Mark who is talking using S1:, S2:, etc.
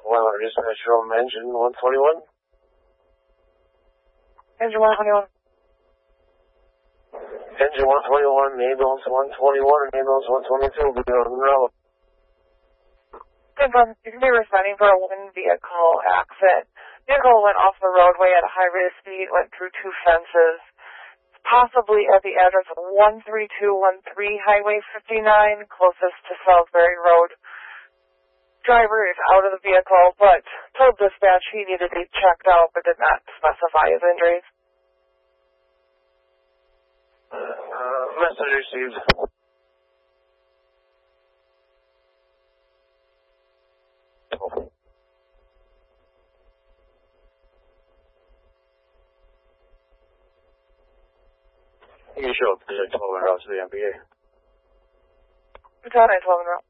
S1: Weller, dispatch from engine 121.
S2: Engine 121.
S1: Engine 121, ambulance 121, and ambulance 122 will be on the road.
S2: Confirm, you can be responding for a one vehicle accident. Vehicle went off the roadway at a high rate of speed, went through two fences, possibly at the address of 13213 Highway 59, closest to Salisbury Road. Driver is out of the vehicle, but told dispatch he needed to be checked out, but did not specify his injuries.
S1: Message received. You can show up to the 12 and route to the MPA.
S2: Battalion 12 and route.